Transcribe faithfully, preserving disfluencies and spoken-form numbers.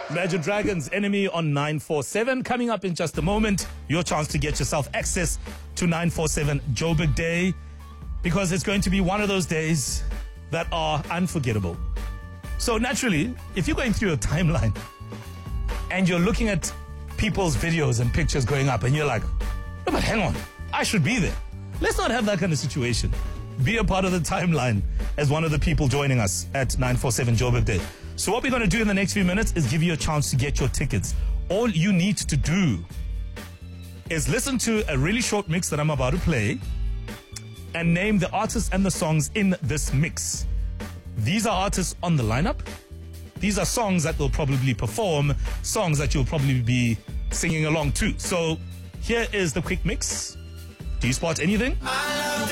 Imagine Dragons, Enemy on nine four seven. Coming up in just a moment, your chance to get yourself access to nine four seven Joburg Day, because it's going to be one of those days that are unforgettable. So naturally, if you're going through a timeline and you're looking at people's videos and pictures going up and you're like, no, but hang on, I should be there. Let's not have that kind of situation. Be a part of the timeline as one of the people joining us at nine four seven Joburg Day. So what we're going to do in the next few minutes is give you a chance to get your tickets. All you need to do is listen to a really short mix that I'm about to play and name the artists and the songs in this mix. These are artists on the lineup. These are songs that they'll probably perform, songs that you'll probably be singing along to. So here is the quick mix. Do you spot anything?